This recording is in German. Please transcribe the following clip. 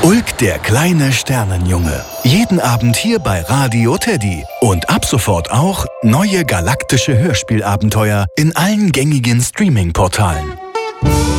Ulk, der kleine Sternenjunge. Jeden Abend hier bei Radio Teddy. Und ab sofort auch neue galaktische Hörspielabenteuer in allen gängigen Streaming-Portalen.